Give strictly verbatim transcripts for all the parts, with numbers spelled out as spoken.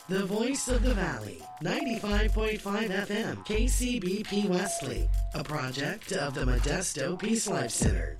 The Voice of the Valley, ninety-five point five F M, K C B P Wesley, a project of the Modesto Peace Life Center.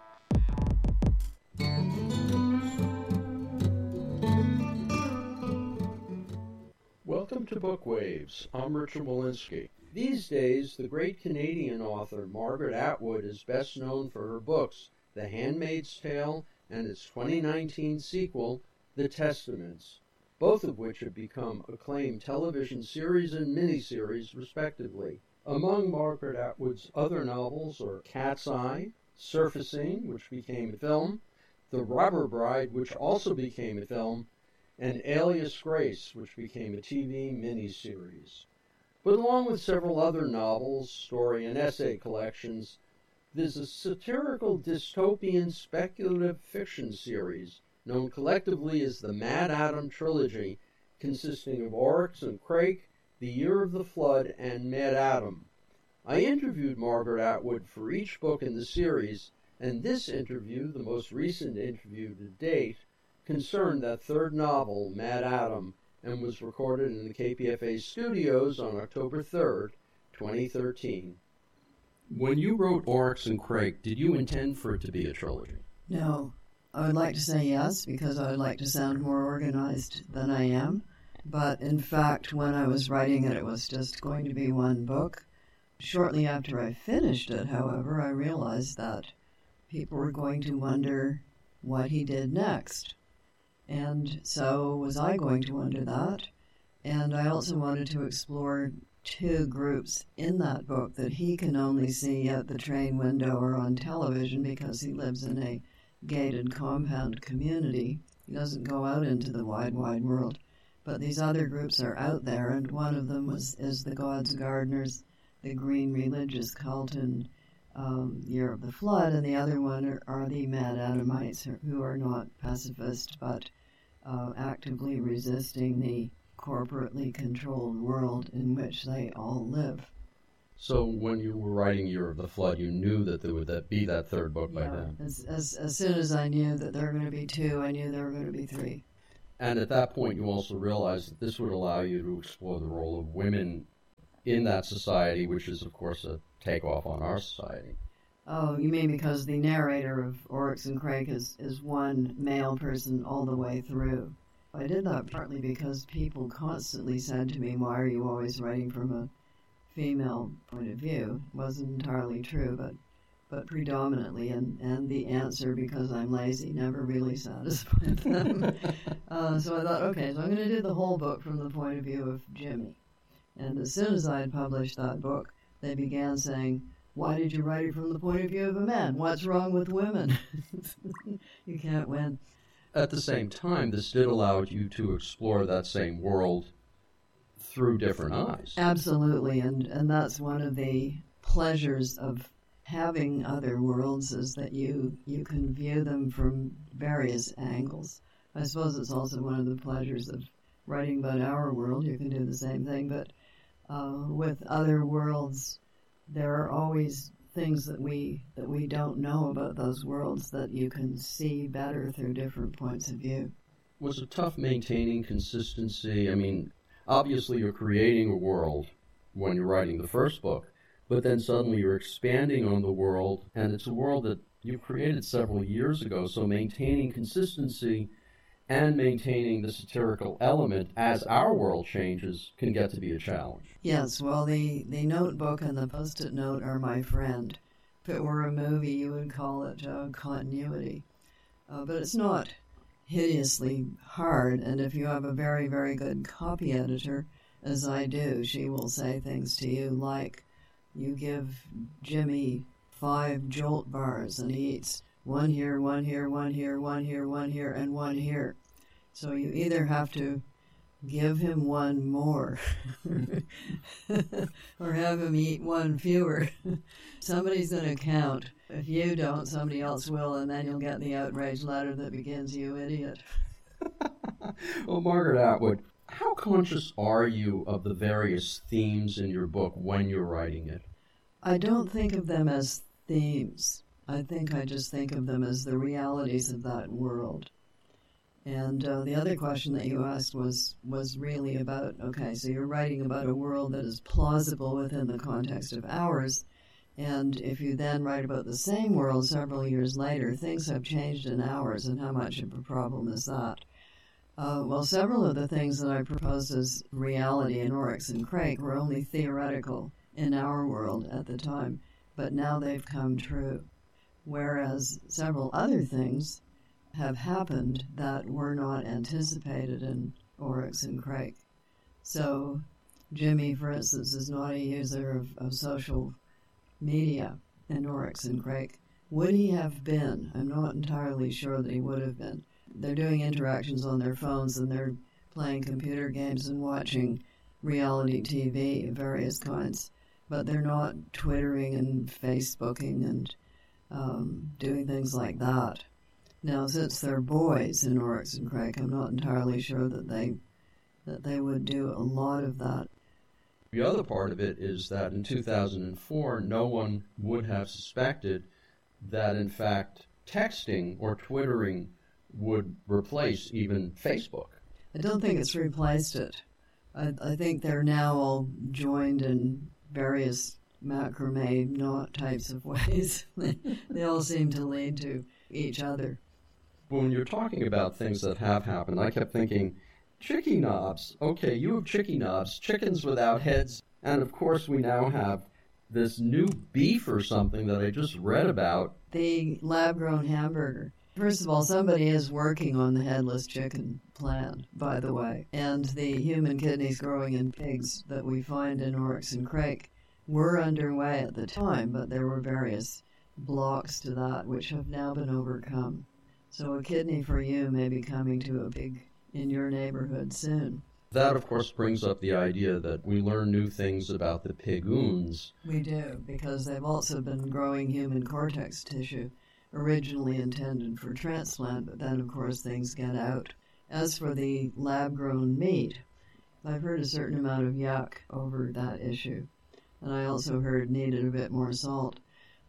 Welcome to Book Waves. I'm Richard Walensky. These days, the great Canadian author Margaret Atwood is best known for her books, The Handmaid's Tale and its twenty nineteen sequel, The Testaments, both of which have become acclaimed television series and miniseries, respectively. Among Margaret Atwood's other novels are Cat's Eye, Surfacing, which became a film, The Robber Bride, which also became a film, and Alias Grace, which became a T V miniseries. But along with several other novels, story, and essay collections, there's a satirical dystopian speculative fiction series known collectively as the MaddAddam Trilogy, consisting of Oryx and Crake, The Year of the Flood, and MaddAddam. I interviewed Margaret Atwood for each book in the series, and this interview, the most recent interview to date, concerned that third novel, MaddAddam, and was recorded in the K P F A studios on October third, twenty thirteen. When you wrote Oryx and Crake, did you intend for it to be a trilogy? No. I would like to say yes, because I would like to sound more organized than I am. But in fact, when I was writing it, it was just going to be one book. Shortly after I finished it, however, I realized that people were going to wonder what he did next. And so was I going to wonder that. And I also wanted to explore two groups in that book that he can only see at the train window or on television because he lives in a gated compound community. He doesn't go out into the wide, wide world. But these other groups are out there, and one of them was is the God's Gardeners, the Green Religious Cult in um, Year of the Flood, and the other one are, are the MaddAddamites, who are not pacifist, but uh, actively resisting the corporately controlled world in which they all live. So when you were writing Year of the Flood, you knew that there would that be that third book by yeah, then? As, as, as soon as I knew that there were going to be two, I knew there were going to be three. And at that point, you also realized that this would allow you to explore the role of women in that society, which is, of course, a takeoff on our society. Oh, you mean because the narrator of Oryx and Crake is, is one male person all the way through? I did that partly because people constantly said to me, why are you always writing from a female point of view? It wasn't entirely true, but but predominantly, and, and the answer, because I'm lazy, never really satisfied them. uh, so I thought, okay, so I'm going to do the whole book from the point of view of Jimmy. And as soon as I had published that book, they began saying, why did you write it from the point of view of a man? What's wrong with women? You can't win. At the same time, this did allow you to explore that same world through different eyes. Absolutely, and, and that's one of the pleasures of having other worlds, is that you, you can view them from various angles. I suppose it's also one of the pleasures of writing about our world. You can do the same thing, but uh, with other worlds, there are always things that we that we don't know about those worlds that you can see better through different points of view. Was it tough maintaining consistency? I mean, obviously you're creating a world when you're writing the first book, but then suddenly you're expanding on the world, and it's a world that you created several years ago, so maintaining consistency and maintaining the satirical element as our world changes can get to be a challenge. Yes, well, the, the notebook and the Post-it note are my friend. If it were a movie, you would call it uh, continuity. Uh, but it's not hideously hard, and if you have a very, very good copy editor, as I do, she will say things to you like, you give Jimmy five Jolt bars, and he eats one here, one here, one here, one here, one here, and one here. So you either have to give him one more or have him eat one fewer. Somebody's going to count. If you don't, somebody else will, and then you'll get the outrage letter that begins, you idiot. Well, Margaret Atwood, how conscious are you of the various themes in your book when you're writing it? I don't think of them as themes. I think I just think of them as the realities of that world. And uh, the other question that you asked was was really about, okay, so you're writing about a world that is plausible within the context of ours, and if you then write about the same world several years later, things have changed in ours, and how much of a problem is that? Uh, well, several of the things that I proposed as reality in Oryx and Crake were only theoretical in our world at the time, but now they've come true. Whereas several other things have happened that were not anticipated in Oryx and Crake. So Jimmy, for instance, is not a user of, of social media in Oryx and Crake. Would he have been? I'm not entirely sure that he would have been. They're doing interactions on their phones, and they're playing computer games and watching reality T V of various kinds, but they're not Twittering and Facebooking and um, doing things like that. Now, since they're boys in Oryx and Crake, I'm not entirely sure that they that they would do a lot of that. The other part of it is that in two thousand four, no one would have suspected that, in fact, texting or Twittering would replace even Facebook. I don't think it's replaced it. I, I think they're now all joined in various macrame knot types of ways. They all seem to lead to each other. When you're talking about things that have happened, I kept thinking, chicky knobs. Okay, you have chicky knobs, chickens without heads, and of course we now have this new beef or something that I just read about. The lab-grown hamburger. First of all, somebody is working on the headless chicken plan, by the way, and the human kidneys growing in pigs that we find in Oryx and Crake were underway at the time, but there were various blocks to that which have now been overcome. So a kidney for you may be coming to a pig in your neighborhood soon. That, of course, brings up the idea that we learn new things about the pigoons. We do, because they've also been growing human cortex tissue, originally intended for transplant, but then, of course, things get out. As for the lab-grown meat, I've heard a certain amount of yuck over that issue, and I also heard needed a bit more salt.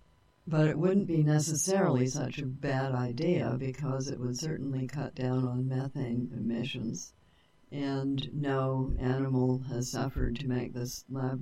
But it wouldn't be necessarily such a bad idea, because it would certainly cut down on methane emissions, and no animal has suffered to make this lab